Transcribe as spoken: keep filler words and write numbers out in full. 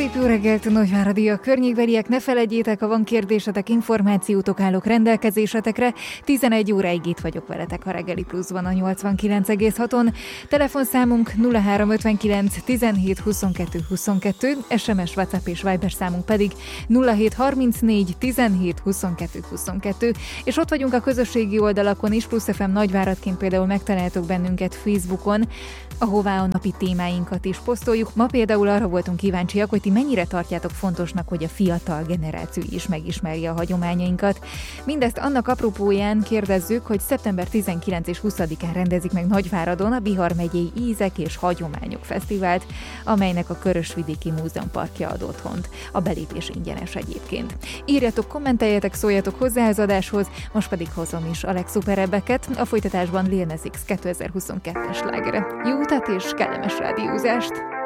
Szép jó reggelt, Nagyváradi a környékbeliek, ne felejtjétek, ha van kérdésetek, információtok, állok rendelkezésetekre. tizenegy óráig itt vagyok veletek a Reggeli Pluszban a nyolcvankilenc egész haton. Telefonszámunk nulla három ötvenkilenc tizenhét huszonkettő huszonkettő, es em es, WhatsApp és Viber számunk pedig nulla hét harmincnégy tizenhét huszonkettő huszonkettő, és ott vagyunk a közösségi oldalakon is, Plusz ef em Nagyváradként például megtaláltok bennünket Facebookon, ahová a napi témáinkat is posztoljuk. Ma például arra voltunk kíváncsiak, hogy ti mennyire tartjátok fontosnak, hogy a fiatal generáció is megismerje a hagyományainkat. Mindezt annak apropóján kérdezzük, hogy szeptember tizenkilencedikén és huszadikán rendezik meg Nagyváradon a Bihar megyei Ízek és Hagyományok Fesztivált, amelynek a Körösvidéki Múzeumparkja ad otthont. A belépés ingyenes egyébként. Írjatok, kommenteljetek, szóljatok hozzá az adáshoz, most pedig hozom is a legszuperebbeket, a folytatásban Lil Nas X kétezer-huszonkettes slágere. Jó utat és kellemes rádiózást!